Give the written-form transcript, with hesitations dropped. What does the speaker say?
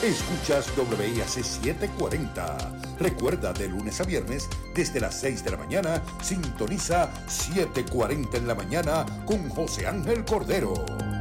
Escuchas WIAC 740. Recuerda, de lunes a viernes, desde las 6 de la mañana, sintoniza 740 en la mañana con José Ángel Cordero.